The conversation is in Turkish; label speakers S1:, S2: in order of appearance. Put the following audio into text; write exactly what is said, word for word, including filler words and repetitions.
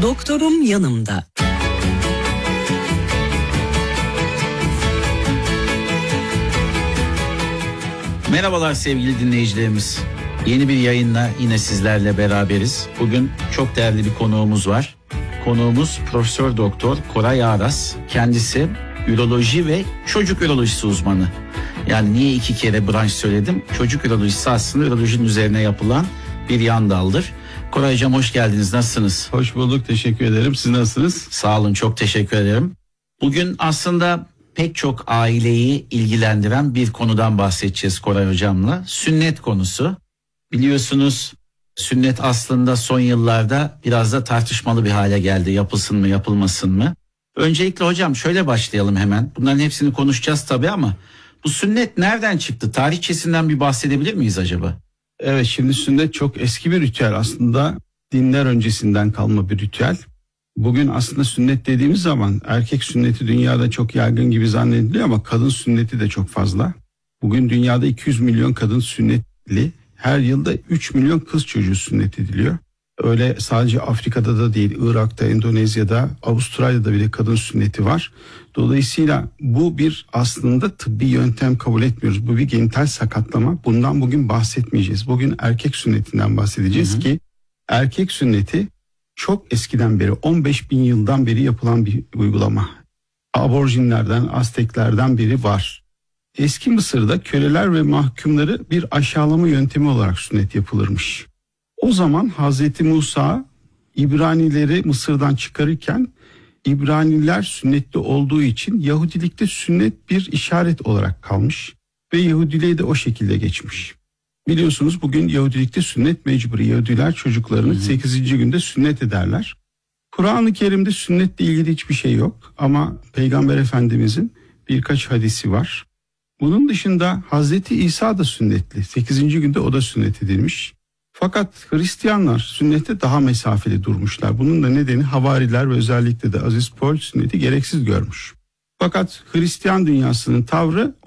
S1: Doktorum yanımda.
S2: Merhabalar sevgili dinleyicilerimiz. Yeni bir yayınla yine sizlerle beraberiz. Bugün çok değerli bir konuğumuz var. Konuğumuz Profesör Doktor Koray Aras. Kendisi üroloji ve çocuk ürolojisi uzmanı. Yani niye iki kere branş söyledim? Çocuk ürolojisi aslında ürolojinin üzerine yapılan bir yan daldır. Koray Hocam hoş geldiniz. Nasılsınız?
S3: Hoş bulduk. Teşekkür ederim. Siz nasılsınız?
S2: Sağ olun. Çok teşekkür ederim. Bugün aslında pek çok aileyi ilgilendiren bir konudan bahsedeceğiz Koray Hocam'la. Sünnet konusu. Biliyorsunuz sünnet aslında son yıllarda biraz da tartışmalı bir hale geldi. Yapılsın mı, yapılmasın mı? Öncelikle hocam şöyle başlayalım hemen. Bunların hepsini konuşacağız tabii ama bu sünnet nereden çıktı? Tarihçesinden bir bahsedebilir miyiz acaba?
S3: Evet, şimdi sünnet çok eski bir ritüel. Aslında dinler öncesinden kalma bir ritüel. Bugün aslında sünnet dediğimiz zaman erkek sünneti dünyada çok yaygın gibi zannediliyor ama kadın sünneti de çok fazla. Bugün dünyada iki yüz milyon kadın sünnetli, her yılda üç milyon kız çocuğu sünnet ediliyor. Öyle sadece Afrika'da da değil, Irak'ta, Endonezya'da, Avustralya'da bile kadın sünneti var. Dolayısıyla bu bir aslında tıbbi yöntem kabul etmiyoruz. Bu bir genital sakatlama. Bundan bugün bahsetmeyeceğiz. Bugün erkek sünnetinden bahsedeceğiz. Hı hı. Ki erkek sünneti çok eskiden beri, on beş bin yıldan beri yapılan bir uygulama. Aborjinlerden, Azteklerden beri var. Eski Mısır'da köleler ve mahkumları bir aşağılama yöntemi olarak sünnet yapılırmış. O zaman Hazreti Musa İbranileri Mısır'dan çıkarırken İbraniler sünnetli olduğu için Yahudilikte sünnet bir işaret olarak kalmış ve Yahudiliğe de o şekilde geçmiş. Biliyorsunuz bugün Yahudilikte sünnet mecburi. Yahudiler çocuklarını sekizinci günde sünnet ederler. Kur'an-ı Kerim'de sünnetle ilgili hiçbir şey yok ama Peygamber Efendimizin birkaç hadisi var. Bunun dışında Hazreti İsa da sünnetli. sekizinci günde o da sünnet edilmiş. Fakat Hristiyanlar sünnete daha mesafeli durmuşlar. Bunun da nedeni havariler ve özellikle de Aziz Paul sünneti gereksiz görmüş. Fakat Hristiyan dünyasının tavrı